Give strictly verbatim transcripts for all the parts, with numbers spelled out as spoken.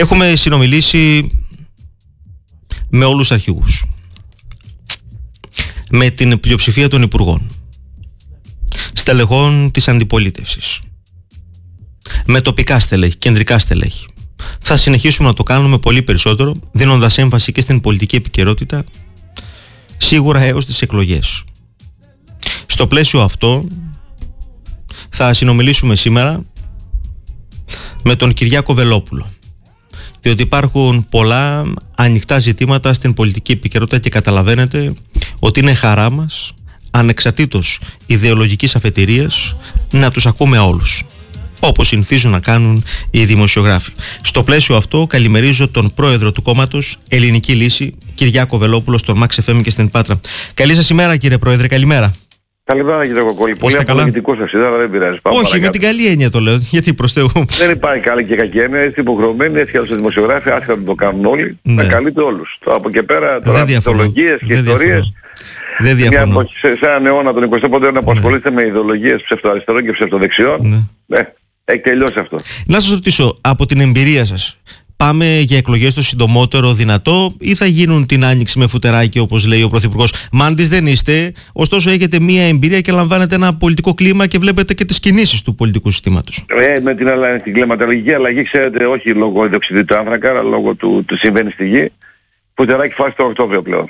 Έχουμε συνομιλήσει με όλους τους αρχηγούς, με την πλειοψηφία των υπουργών, στελεχών της αντιπολίτευσης, με τοπικά στελέχη, κεντρικά στελέχη. Θα συνεχίσουμε να το κάνουμε πολύ περισσότερο, δίνοντας έμφαση και στην πολιτική επικαιρότητα, σίγουρα έως τις εκλογές. Στο πλαίσιο αυτό θα συνομιλήσουμε σήμερα με τον Κυριάκο Βελόπουλο, διότι υπάρχουν πολλά ανοιχτά ζητήματα στην πολιτική επικαιρότητα και καταλαβαίνετε ότι είναι χαρά μας, ανεξαρτήτως ιδεολογικής αφετηρίας, να τους ακούμε όλους, όπως συνηθίζουν να κάνουν οι δημοσιογράφοι. Στο πλαίσιο αυτό καλημερίζω τον πρόεδρο του κόμματος Ελληνική Λύση, Κυριάκο Βελόπουλο, στον Max εφ εμ και στην Πάτρα. Καλή σας ημέρα, κύριε Πρόεδρε, καλημέρα. Καλημέρα, κύριε Κοκόλη. Πολύ απολογητικό σας είδα, αλλά δεν πειράζει. Πάμε Όχι, παρακάτω. Με την καλή έννοια το λέω. Γιατί προς Θεού. Δεν υπάρχει καλή και κακή έννοια. Είστε υποχρεωμένοι, έτσι κι άλλως οι δημοσιογράφοι, άσχετα να το κάνουν όλοι, ναι. Να καλείτε όλους. Από και πέρα τώρα ιδεολογίες και ιστορίες. Δεν διαφωνώ. Μια, σε, σε έναν αιώνα τον εικοστό αιώνα που ασχολείστε ναι. με ιδεολογίες ψευτοαριστερών και ψευτοδεξιών. Ναι. Ναι. Έχει τελειώσει αυτό. Να σας ρωτήσω, από την εμπειρία σας, πάμε για εκλογές το συντομότερο δυνατό ή θα γίνουν την άνοιξη με φουτεράκι, όπως λέει ο Πρωθυπουργός? Μάντης δεν είστε, ωστόσο έχετε μία εμπειρία και λαμβάνετε ένα πολιτικό κλίμα και βλέπετε και τις κινήσεις του πολιτικού συστήματος. Ε, με την, την κλιματολογική αλλαγή, ξέρετε, όχι λόγω διοξιδίου του άνθρακα, αλλά λόγω του, του συμβαίνει στη γη. Φουτεράκι φάση τον Οκτώβριο πλέον.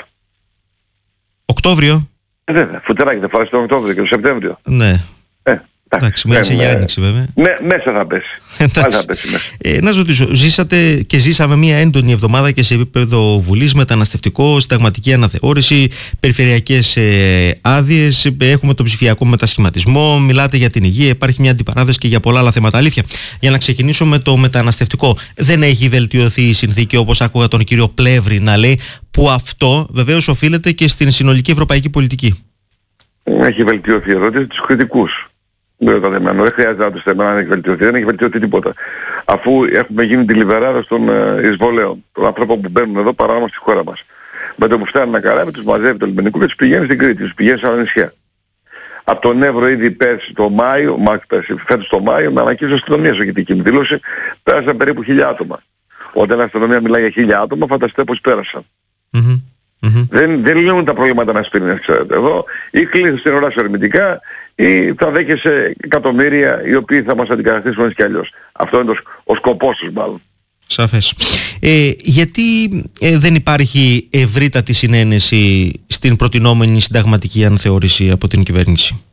Οκτώβριο? Ε, βέβαια, φουτεράκι θα φάσει τον Οκτώβριο και τον Σεπτέμβριο. Ναι. Ε. Εντάξει, μίλησε για άνοιξη βέβαια. Ναι, μέσα θα πέσει. θα πέσει μέσα. Ε, να ρωτήσω, ζήσατε και ζήσαμε μια έντονη εβδομάδα και σε επίπεδο Βουλής, μεταναστευτικό, συνταγματική αναθεώρηση, περιφερειακές ε, άδειες, έχουμε τον ψηφιακό μετασχηματισμό, μιλάτε για την υγεία, υπάρχει μια αντιπαράθεση και για πολλά άλλα θέματα. Αλήθεια, για να ξεκινήσω με το μεταναστευτικό, δεν έχει βελτιωθεί η συνθήκη, όπως άκουγα τον κύριο Πλεύρη να λέει, που αυτό βεβαίως οφείλεται και στην συνολική ευρωπαϊκή πολιτική? Έχει βελτιωθεί εδώ στους κριτικούς. Δεν χρειάζεται να τους θέμε να έχει βελτιωθεί, δεν έχει βελτιωθεί τίποτα. Αφού έχουμε γίνει τη λιβεράδα των ε, εισβολέων, των ανθρώπων που μπαίνουν εδώ παράνομα στη χώρα μας. Με το που φτάνει ένα καράβι, τους μαζεύει το λιμενικό και τους πηγαίνει στην Κρήτη, τους πηγαίνει σε άλλα νησιά. Από τον Εύρο ήδη πέρσι το Μάιο, μάλιστα πέρσι, φέτος το Μάιο, με ανακοίνωση αστυνομίας όχι δική μου δήλωση, πέρασαν περίπου χίλια άτομα. Όταν η αστυνομία μιλάει για χίλια άτομα, φανταστείτε πως πέρασαν. Mm-hmm. Mm-hmm. Δεν, δεν λύνουν τα προβλήματα να σπίρνες, ξέρετε. Εδώ ή κλείσεις την ώρα σου ερμητικά ή θα δέχεσαι εκατομμύρια οι οποίοι θα μας αντικαταστήσουν έτσι κι αλλιώς. Αυτό είναι το, ο σκοπός τους μάλλον. Σαφές. Ε, γιατί ε, δεν υπάρχει ευρύτατη συνένεση στην προτινόμενη συνταγματική αναθεώρηση από την κυβέρνηση?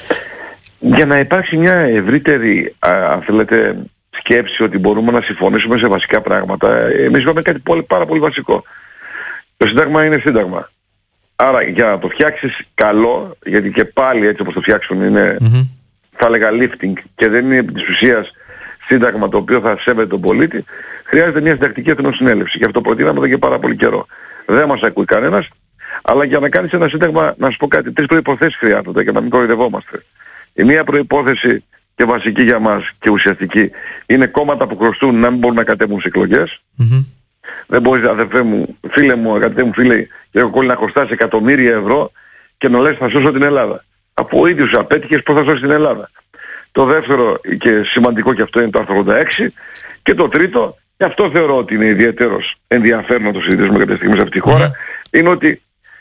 Για να υπάρξει μια ευρύτερη, α, αν θέλετε, σκέψη ότι μπορούμε να συμφωνήσουμε σε βασικά πράγματα, εμείς είπαμε κάτι πολύ, πάρα πολύ βασικό. Το Σύνταγμα είναι Σύνταγμα. Άρα για να το φτιάξεις καλό, γιατί και πάλι έτσι όπως το φτιάξουν είναι, mm-hmm. θα έλεγα lifting και δεν είναι επί της ουσίας Σύνταγμα το οποίο θα σέβεται τον πολίτη, χρειάζεται μια συντακτική εθνοσυνέλευση. Και αυτό προτείναμε εδώ και πάρα πολύ καιρό. Δεν μας ακούει κανένας, αλλά για να κάνεις ένα Σύνταγμα, να σου πω κάτι, τρεις προϋποθέσεις χρειάζονται για να μην κοροϊδευόμαστε. Η μία προϋπόθεση και βασική για μας και ουσιαστική είναι κόμματα που χρωστούν να μην μπορούν να κατέβουν σε εκλογές. Mm-hmm. Δεν μπορείς, αδερφέ μου, φίλε μου, αγαπητέ μου φίλε, κύριε Κοκόλη, να χρωστάς εκατομμύρια ευρώ και να λες θα σώσω την Ελλάδα. Από ο ίδιος απέτυχες πώς θα σώσεις την Ελλάδα. Το δεύτερο και σημαντικό και αυτό είναι το άρθρο ογδόντα έξι. Και το τρίτο, και αυτό θεωρώ ότι είναι ιδιαίτερος ενδιαφέρον να το συζητήσουμε κάποια στιγμή σε αυτή τη χώρα, mm. είναι ότι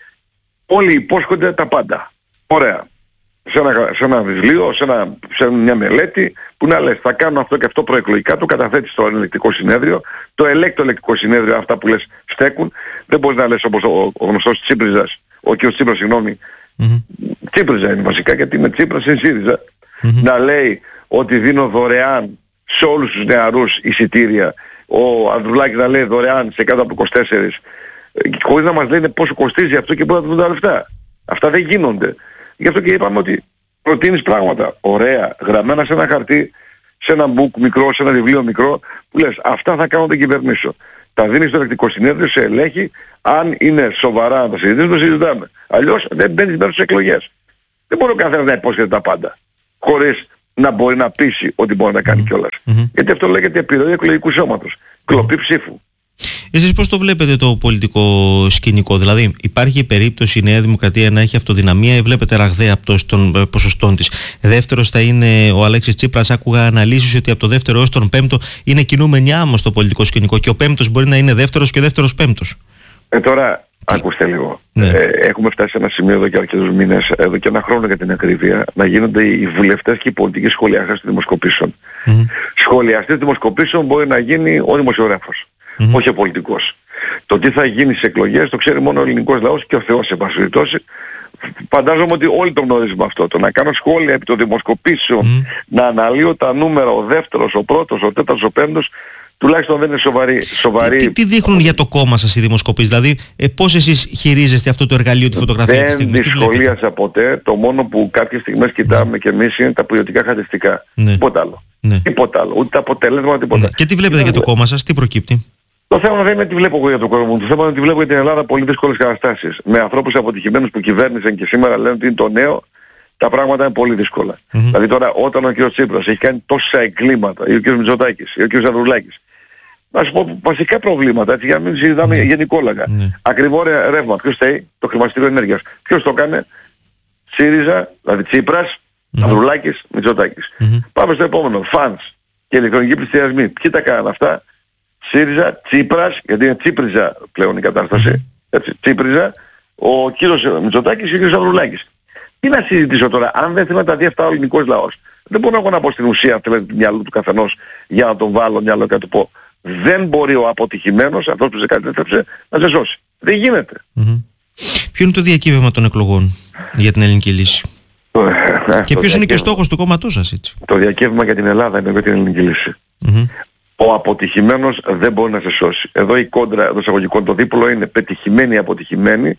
όλοι υπόσχονται τα πάντα. Ωραία. Σε ένα, σε ένα βιβλίο, σε, ένα, σε μια μελέτη που να λες θα κάνω αυτό και αυτό προεκλογικά, το καταθέτεις στο ελεκτικό συνέδριο, το ελέγχει το ελεκτικό συνέδριο, αυτά που λες στέκουν. Δεν μπορείς να λες όπως ο, ο γνωστός Τσίπριζας, ο κ. Τσίπρας, συγγνώμη, mm-hmm. Τσίπριζα είναι βασικά γιατί με Τσίπρας είναι ΣΥΡΙΖΑ, mm-hmm. να λέει ότι δίνω δωρεάν σε όλους τους νεαρούς εισιτήρια, ο Ανδρουλάκης να λέει δωρεάν σε κάτω από είκοσι τέσσερα, χωρίς να μας λένε πόσο κοστίζει αυτό και πού θα δουν τα λεφτά. Αυτά δεν γίνονται. Γι' αυτό και είπαμε ότι προτείνεις πράγματα ωραία, γραμμένα σε ένα χαρτί, σε ένα book μικρό, σε ένα βιβλίο μικρό, που λες αυτά θα κάνω να κυβερνήσω. Τα δίνεις στο ελεκτικό συνέδριο, σε ελέγχει, αν είναι σοβαρά να τα συζητήσουμε, το συζητάμε. Αλλιώς δεν μπαίνεις μέσα στις εκλογές. Δεν μπορεί ο καθένας να υπόσχεται τα πάντα, χωρίς να μπορεί να πείσει ότι μπορεί να κάνει κιόλας. Mm-hmm. Γιατί αυτό λέγεται επιρροή εκλογικού σώματος, κλοπή ψήφου. Εσείς πώς το βλέπετε το πολιτικό σκηνικό? Δηλαδή υπάρχει η περίπτωση η Νέα Δημοκρατία να έχει αυτοδυναμία ή βλέπετε ραγδαία πτώση των ποσοστών της? Δεύτερος θα είναι ο Αλέξης Τσίπρας. Άκουγα αναλύσεις ότι από το δεύτερο έως τον πέμπτο είναι κινούμενη άμμο στο πολιτικό σκηνικό και ο πέμπτος μπορεί να είναι δεύτερος και ο δεύτερος πέμπτος. Ε, τώρα, ακούστε λίγο. Ναι. Ε, έχουμε φτάσει σε ένα σημείο εδώ και αρκετούς μήνες, εδώ και ένα χρόνο για την ακρίβεια, να γίνονται οι βουλευτές και οι πολιτικοί σχολιαστές των δημοσκοπήσεων. Mm-hmm. Σχολιαστής δημοσκοπήσεων μπορεί να γίνει ο δημοσιογράφος, mm-hmm. όχι ο πολιτικός. Το τι θα γίνει στις εκλογές το ξέρει μόνο ο ελληνικός λαός και ο Θεός σε πάση περιπτώσει. Φαντάζομαι ότι όλοι το γνωρίζουμε αυτό. Το να κάνω σχόλια επί των δημοσκοπήσεων, mm. να αναλύω τα νούμερα, ο δεύτερος, ο πρώτος, ο τέταρτος, ο πέμπτος, τουλάχιστον δεν είναι σοβαρή. σοβαρή... Τι, τι δείχνουν για το κόμμα σας οι δημοσκοπήσεις? Δηλαδή, ε, πώς εσείς χειρίζεστε αυτό το εργαλείο τη φωτογραφία της στιγμής? Δεν δυσκολίασα ποτέ. Το μόνο που κάποιες στιγμές κοιτάμε και εμείς είναι τα ποιοτικά χαρακτηριστικά. Ναι. Τίποτα άλλο. Ναι. Τίποτα άλλο. Ούτε τα αποτελέσματα, τίποτα. Ναι. Και τι βλέπετε για το κόμμα σας, τι προκύπτει? Το θέμα δεν είναι τι βλέπω εγώ για τον κόσμο μου. Το θέμα είναι ότι βλέπω για την Ελλάδα πολύ δύσκολες καταστάσεις. Με ανθρώπους αποτυχημένους που κυβέρνησαν και σήμερα λένε ότι είναι το νέο, τα πράγματα είναι πολύ δύσκολα. Mm-hmm. Δηλαδή τώρα όταν ο κ. Τσίπρας έχει κάνει τόσα εγκλήματα, ή ο κ. Μητσοτάκης, ή ο κ. Ανδρουλάκης, να σου πω βασικά προβλήματα, έτσι, για να μην συζητάμε mm-hmm. γενικόλογα. Mm-hmm. Ακριβό ρεύμα. Ποιος θέλει? Το χρηματιστήριο ενέργειας. Ποιος το έκανε? ΣΥΡΙΖΑ, δηλαδή Τσίπρας, mm-hmm. Ανδρουλάκης, Μητσοτάκης. Mm-hmm. Πάμε στο επόμενο. Φανς και ηλεκτρονικοί πληστηριασμοί. Ποιοι τα κάνανε αυτά? ΣΥΡΙΖΑ, Τσίπρας, γιατί είναι Τσίπριζα πλέον η κατάσταση, mm-hmm. έτσι, Τσίπριζα, ο κύριος Μητσοτάκης και ο κύριος Ανδρουλάκης. Τι να συζητήσω τώρα, αν δεν θέλω να τα δει αυτά ο ελληνικός λαός? Δεν μπορώ εγώ να πω στην ουσία, αν θέλετε, του μυαλού του καθενός για να τον βάλω μυαλό και να του πω. Δεν μπορεί ο αποτυχημένος, αυτός που σε κατέστρεψε, να σε σώσει. Δεν γίνεται. Mm-hmm. Ποιο είναι το διακύβευμα των εκλογών για την ελληνική λύση? Και ποιος είναι και ο στόχος του κόμματός σας, έτσι? Το διακύβευμα για την Ελλάδα είναι για την ελληνική λύση. Mm-hmm. Ο αποτυχημένος δεν μπορεί να σε σώσει. Εδώ η κόντρα εντός εισαγωγικών, το δίπολο είναι πετυχημένοι αποτυχημένοι,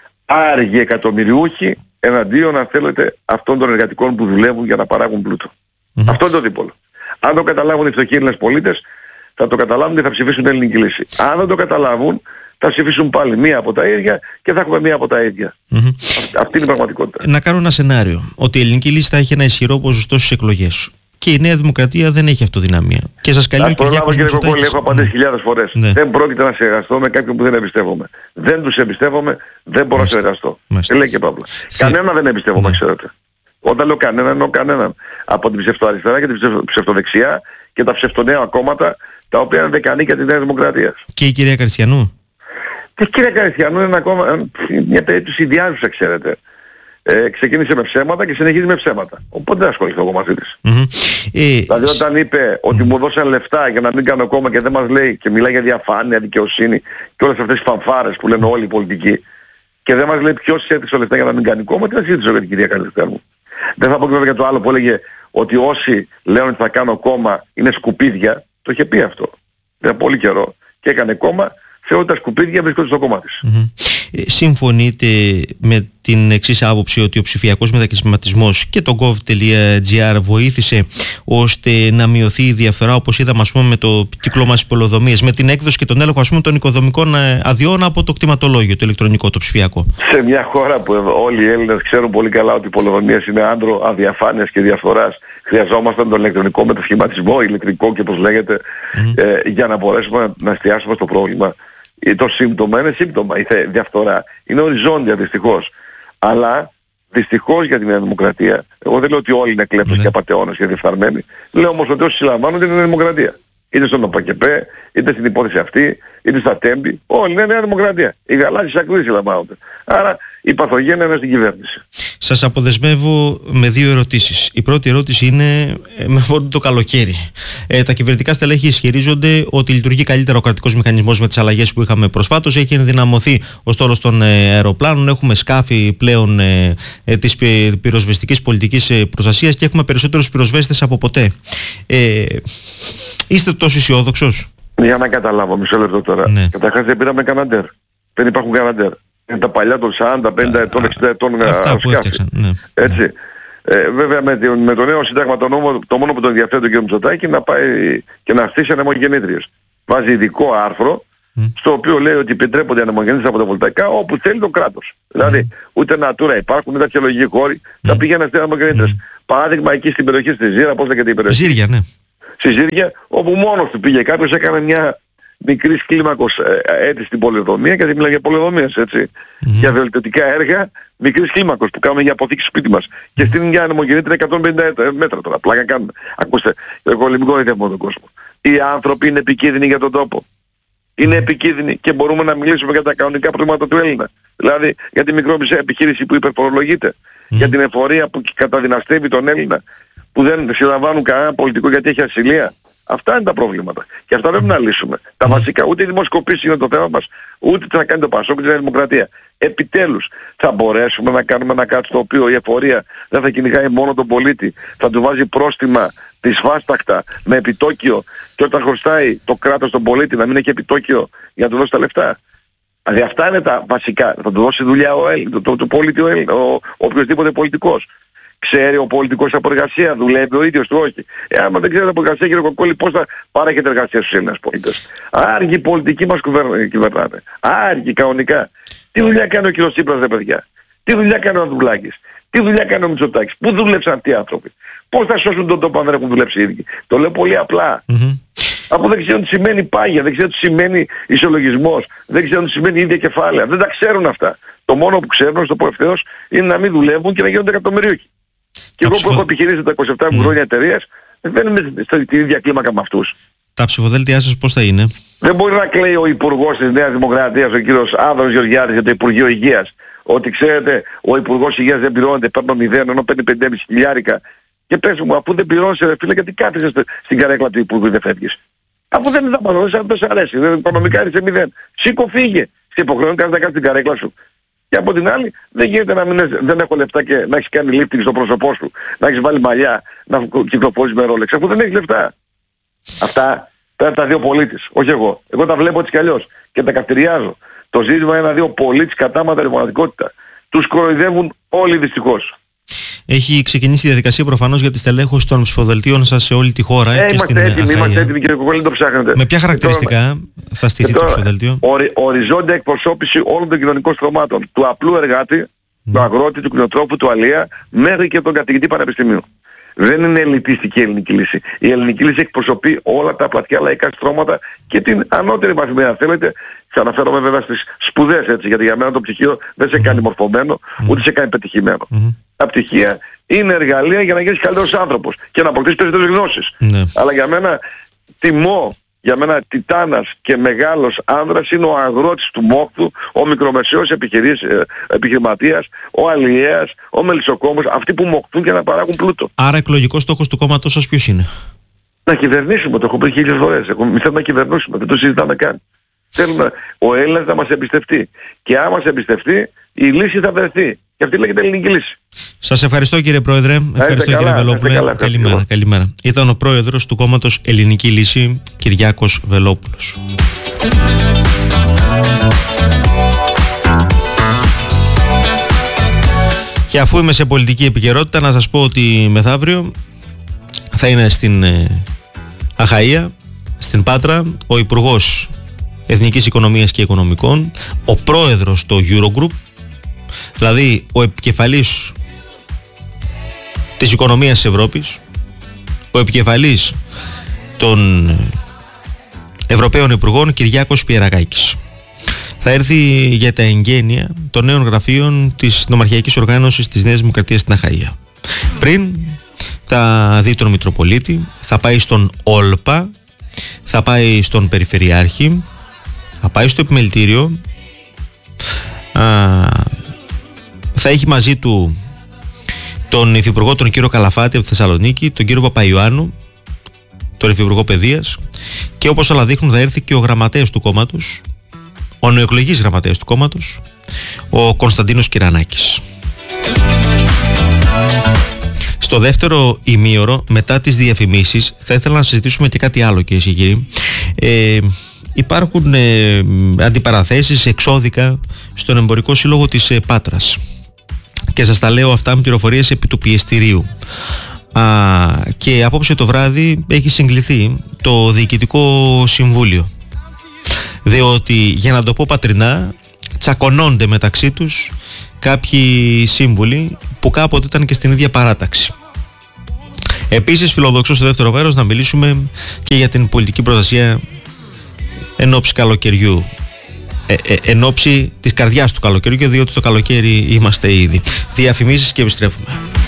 άργοι εκατομμυριούχοι εναντίον, αν θέλετε, αυτών των εργατικών που δουλεύουν για να παράγουν πλούτο. Mm-hmm. Αυτό είναι το δίπολο. Αν το καταλάβουν οι φτωχοί Έλληνες πολίτες, θα το καταλάβουν και θα ψηφίσουν την ελληνική λύση. Αν δεν το καταλάβουν, θα ψηφίσουν πάλι μία από τα ίδια και θα έχουμε μία από τα ίδια. Mm-hmm. Αυτή είναι η πραγματικότητα. Να κάνω ένα σενάριο, ότι η ελληνική λύση θα έχει ένα ισχυρό ποσοστό στις εκλογές. Και η Νέα Δημοκρατία δεν έχει αυτοδυναμία. Και σας καλεί ο Κυριάκος Μητσοτάκης. Κύριε Κοκόλη, έχω απαντήσει mm. χιλιάδες φορές. Ναι. Δεν πρόκειται να συνεργαστώ με κάποιον που δεν εμπιστεύομαι. Δεν τους εμπιστεύομαι, δεν μπορώ Μάλιστα. να συνεργαστώ. Τι λέει και Παύλα. Θε... Κανένα δεν εμπιστεύομαι, ναι. ξέρετε. Όταν λέω κανέναν, εννοώ κανέναν. Από την ψευτοαριστερά και την ψευτοδεξιά και τα ψευτονέα κόμματα, τα οποία είναι δεκανή για τη Νέα Δημοκρατία. Και η κυρία Καριστιανού. Και η κυρία Καριστιανού είναι ακόμα μια περίπτωση ιδιάζουσα, ξέρετε. Ε, ξεκίνησε με ψέματα και συνεχίζει με ψέματα. Οπότε δεν ασχοληθώ εγώ μαζί της. Mm-hmm. Ε, δηλαδή όταν είπε ότι mm-hmm. μου δώσαν λεφτά για να μην κάνω κόμμα και δεν μας λέει και μιλάει για διαφάνεια, δικαιοσύνη και όλες αυτές τις φανφάρες που λένε όλοι οι πολιτικοί και δεν μας λέει ποιος έδειξε λεφτά για να μην κάνει κόμμα, τι να συζητήσω για την κυρία Καριστιανού. Δεν θα πω και βέβαια για το άλλο που έλεγε ότι όσοι λένε ότι θα κάνω κόμμα είναι σκουπίδια. Το είχε πει αυτό. Για πολύ καιρό και έκανε κόμμα. Θεωρώ ότι τα σκουπίδια βρίσκονται στο κόμμα της. Mm-hmm. Ε, συμφωνείτε με την εξής άποψη ότι ο ψηφιακός μετακρισματισμός και το gov.gr βοήθησε ώστε να μειωθεί η διαφθορά, όπως είδαμε ας πούμε με το κύκλωμα στις πολεοδομίες, με την έκδοση και τον έλεγχο ας πούμε των οικοδομικών αδειών από το κτηματολόγιο, το ηλεκτρονικό, το ψηφιακό? Σε μια χώρα που όλοι οι Έλληνες ξέρουν πολύ καλά ότι οι πολεοδομίες είναι άντρο αδιαφάνειας και διαφθοράς, χρειαζόμασταν τον ηλεκτρονικό μετασχηματισμό, ηλεκτρικό και όπως λέγεται, mm-hmm. ε, για να μπορέσουμε να, να εστιάσουμε στο πρόβλημα. Το σύμπτωμα είναι σύμπτωμα, η διαφθορά είναι οριζόντια δυστυχώς. Αλλά δυστυχώς για τη Νέα Δημοκρατία, εγώ δεν λέω ότι όλοι είναι κλέπτες mm-hmm. και απατεώνες και διεφθαρμένοι, λέω όμως ότι όσοι συλλαμβάνονται είναι η Νέα Δημοκρατία. Είτε στον ΟΠΑΚΕΠΕ, είτε στην υπόθεση αυτή, είτε στα Τέμπη, όλοι είναι Νέα Δημοκρατία. Οι γαλάζιες ακρίδες συλλαμβάνονται. Άρα η παθογένεια είναι στην κυβέρνηση. Σας αποδεσμεύω με δύο ερωτήσεις. Η πρώτη ερώτηση είναι με φόρτο το καλοκαίρι. Ε, τα κυβερνητικά στελέχη ισχυρίζονται ότι λειτουργεί καλύτερα ο κρατικός μηχανισμός με τις αλλαγές που είχαμε προσφάτως. Έχει ενδυναμωθεί ο στόλος των ε, αεροπλάνων. Έχουμε σκάφη πλέον ε, ε, της πυροσβεστικής πολιτικής ε, προστασίας και έχουμε περισσότερους πυροσβέστες από ποτέ. Ε, είστε τόσο αισιόδοξος? Για να καταλάβω, μισό λεπτό τώρα. Ναι. Καταρχάς δεν πήραμε καναντέρ. Δεν υπάρχουν καναντέρ. Είναι τα παλιά των σαράντα, πενήντα ετών, εξήντα ετών σκάφη. Ναι. Έτσι. Ε, βέβαια με, με το νέο σύνταγμα το, νόμο, το μόνο που τον ενδιαφέρει τον κ. Μητσοτάκη να πάει και να στήσει ανεμογεννήτριες. Βάζει ειδικό άρθρο mm. στο οποίο λέει ότι επιτρέπονται ανεμογεννήτριες από τα βολταϊκά όπου θέλει το κράτος. Mm. Δηλαδή ούτε Natura υπάρχουν, ούτε αρχαιολογικοί χώροι, mm. θα πήγαινε στις ανεμογεννήτριες. Mm. Παράδειγμα εκεί στην περιοχή στη Ζήρα, πώς λέγεται η περιοχή? Ζήρια, ναι. Στη Ζήρια, όπου μόνος του πήγε κάποιος, έκανε μια μικρής κλίμακος ε, έτσι στην πολεοδομία, γιατί μιλάμε για πολεοδομίες, έτσι, mm-hmm. για βελτιωτικά έργα μικρής κλίμακος που κάνουμε για αποθήκη σπίτι μας. Και στην για ανεμογεννήτρια εκατόν πενήντα μέτρα τώρα, πλάκα κάνουμε. Ακούστε, εγώ λιμικό ειδεύω τον κόσμο. Οι άνθρωποι είναι επικίνδυνοι για τον τόπο. Είναι επικίνδυνοι και μπορούμε να μιλήσουμε για τα κανονικά προβλήματα του Έλληνα. Δηλαδή για τη μικρόμεσαία επιχείρηση που υπερφορολογείται, mm. για την εφορία που καταδυναστεύει τον Έλληνα, που δεν συλλαμβάνουν κανένα πολιτικό γιατί έχει ασυλία. Αυτά είναι τα προβλήματα. Και αυτά πρέπει να λύσουμε. Mm. Τα βασικά, ούτε η δημοσκοπήση είναι το θέμα μας, ούτε τι θα κάνει το Πασόκ και τη Δημοκρατία. Επιτέλους θα μπορέσουμε να κάνουμε ένα κάτι στο οποίο η εφορία δεν θα κυνηγάει μόνο τον πολίτη, θα του βάζει πρόστιμα δυσβάστακτα με επιτόκιο, και όταν χρωστάει το κράτος τον πολίτη να μην έχει επιτόκιο για να του δώσει τα λεφτά. Δηλαδή αυτά είναι τα βασικά. Θα του δώσει δουλειά ο Έλληνας, το, το, το πολίτη ο Έλληνας, ο, ο οποιοσδήποτε πολιτικός. Ξέρει ο πολιτικός από εργασία, δουλεύει ο ίδιος του, όχι. Ε, άμα δεν ξέρετε από εργασία, κύριε Κοκκόλη, πώς θα παρέχετε εργασία στους Έλληνες πολίτες. Άργοι οι πολιτικοί μας κυβερνάνε. Άργοι κανονικά. Τι δουλειά κάνει ο κύριος Τσίπρας, ρε παιδιά. Τι δουλειά κάνει ο Ανδρουλάκης. Τι δουλειά κάνει ο Μητσοτάκης. Πού δουλέψαν αυτοί οι άνθρωποι. Πώς θα σώσουν τον τόπο αν δεν έχουν δουλέψει οι ίδιοι. Το λέω πολύ απλά. Mm-hmm. Από δεν ξέρουν τι σημαίνει πάγια, δεν ξέρουν τι σημαίνει ισολογισμός, δεν ξέρουν τι σημαίνει ίδια κεφάλαια. Δεν τα ξέρουν αυτά. Το μόνο που ξέρουν, να το πω ευθέως, είναι να μην δουλεύουν και να γίνονται εκατομμυρίουχοι. Και εγώ που έχω επιχειρήσει τα είκοσι επτά mm. χρόνια εταιρείας, δεν είμαι στην ίδια κλίμακα με αυτούς. Τα ψηφοδέλτιά σας πώς θα είναι? Δεν μπορεί να κλαίει ο υπουργός της Νέας Δημοκρατίας, ο κύριος Άδωνης Γεωργιάδης, για το Υπουργείο Υγείας, ότι ξέρετε ο υπουργός Υγείας δεν πληρώνεται, παίρνω μηδέν, ενώ παίρνει πέντε κόμμα πέντε χιλιάρικα. Και πες μου, αφού δεν πληρώνεις, ρε φίλε, γιατί κάθεσαι στην καρέκλα του υπουργού και δεν φεύγεις. Αφού δεν είναι δαπανό, δεν σ' αρέσει, δεν οικονομικά είσαι μηδέν. Σήκω, φύγε. Στην υποχρεώνει να κάνεις την καρέκλα σου. Και από την άλλη, δεν γίνεται να μην έχεις, δεν έχω λεφτά και να έχεις κάνει lifting στο πρόσωπό σου, να έχεις βάλει μαλλιά, να κυκλοφορείς με ρόλεξ, αφού δεν έχεις λεφτά. Αυτά τα, τα δύο πολίτες, όχι εγώ. Εγώ τα βλέπω έτσι κι αλλιώς και τα καυτηριάζω. Το ζήτημα είναι να δει ο πολίτης κατάματα ρημονατικότητα. Τους κοροϊδεύουν όλοι δυστυχώς. Έχει ξεκινήσει η διαδικασία προφανώς για τη στελέχωση των ψηφοδελτίων σας σε όλη τη χώρα. Ε, και είμαστε έτοιμοι, είμαστε έτοιμοι κύριε Κοκκόλη, το ψάχνετε. Με ποια χαρακτηριστικά τώρα, θα στηθεί το ψηφοδελτίο? Ορι, οριζόντια εκπροσώπηση όλων των κοινωνικών στρωμάτων. Του απλού εργάτη, mm. του αγρότη, του κτηνοτρόφου, του αλεία, μέχρι και τον καθηγητή πανεπιστημίου. Δεν είναι ελιτιστική η ελληνική λύση. Η ελληνική λύση εκπροσωπεί όλα τα πλατιά λαϊκά στρώματα και την ανώτερη βαθμία, αν θέλετε. Θα αναφέρομαι βέβαια στις σπουδές, έτσι, γιατί για μένα το πτυχίο δεν σε κάνει μορφωμένο, mm. ούτε σε κάνει πετυχημένο. Mm. Τα πτυχία είναι εργαλεία για να γίνεις καλύτερος άνθρωπος και να αποκτήσεις περισσότερες γνώσεις. Mm. Αλλά για μένα τιμώ, για μένα τιτάνας και μεγάλος άνδρας είναι ο αγρότης του μόχθου, ο μικρομεσαίος επιχειρηματίας, ο αλλιέας, ο μελισσοκόμος, αυτοί που μοχθούν και να παράγουν πλούτο. Άρα εκλογικός στόχος του κόμματός σας ποιος είναι? Να κυβερνήσουμε, το έχω πει χίλιες φορές. Εμείς θέλουμε να κυβερνήσουμε, δεν το συζητάμε καν. Θέλουμε ο Έλληνας να μας εμπιστευτεί. Και άμα μας εμπιστευτεί, η λύση θα βρεθεί. Και αυτή λέγεται ελληνική λύση. Σας ευχαριστώ κύριε Πρόεδρε. Ευχαριστώ καλά, κύριε Βελόπουλε. Καλημέρα, καλημέρα. Ήταν ο Πρόεδρος του κόμματος Ελληνική Λύση, Κυριάκος Βελόπουλος. Και αφού είμαι σε πολιτική επικαιρότητα, να σας πω ότι μεθαύριο θα είναι στην ε, Αχαΐα, στην Πάτρα, ο Υπουργός Εθνικής Οικονομίας και Οικονομικών, ο Πρόεδρος του Eurogroup, δηλαδή ο επικεφαλής της οικονομίας της Ευρώπης, ο επικεφαλής των Ευρωπαίων Υπουργών, Κυριάκος Πιερακάκης. Θα έρθει για τα εγγένεια των νέων γραφείων της Νομαρχιακής Οργάνωσης της Νέας Δημοκρατίας στην Αχαΐα. Πριν θα δει τον Μητροπολίτη, θα πάει στον Όλπα, θα πάει στον Περιφερειάρχη, θα πάει στο Επιμελητήριο, α, θα έχει μαζί του τον Υφυπουργό, τον κύριο Καλαφάτη από τη Θεσσαλονίκη, τον κύριο Παπαϊωάννου, τον Υφυπουργό Παιδείας, και όπως όλα δείχνουν θα έρθει και ο γραμματέας του κόμματος, ο νεοεκλογής γραμματέας του κόμματος, ο Κωνσταντίνος Κυρανάκης. Στο δεύτερο ημίωρο, μετά τις διαφημίσεις, θα ήθελα να συζητήσουμε και κάτι άλλο, κυρίες και κύριοι. Ε, υπάρχουν ε, αντιπαραθέσεις, εξώδικα στον Εμπορικό Σύλλογο της ε, Πάτρας. Και σας τα λέω αυτά με πληροφορίες επί του πιεστηρίου. Α, και απόψε το βράδυ έχει συγκληθεί το Διοικητικό Συμβούλιο. Διότι, για να το πω πατρινά, τσακωνώνται μεταξύ τους κάποιοι σύμβουλοι που κάποτε ήταν και στην ίδια παράταξη. Επίσης φιλοδοξώ στο δεύτερο μέρος να μιλήσουμε και για την πολιτική προστασία εν ώψη καλοκαιριού, ε, ε, εν ώψη της καρδιάς του καλοκαιριού, και διότι στο καλοκαίρι είμαστε ήδη. Διαφημίσεις και επιστρέφουμε.